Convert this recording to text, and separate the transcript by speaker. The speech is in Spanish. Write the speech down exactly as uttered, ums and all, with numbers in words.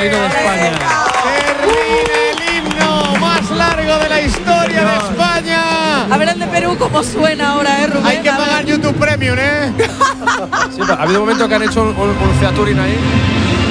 Speaker 1: himno de España.
Speaker 2: Termina el himno más largo de la historia de España.
Speaker 3: A ver el de Perú cómo suena ahora, ¿eh, Rubén?
Speaker 2: Hay que pagar YouTube Premium, ¿eh?
Speaker 1: Sí, ha habido momentos que han hecho un, un, un featuring ahí.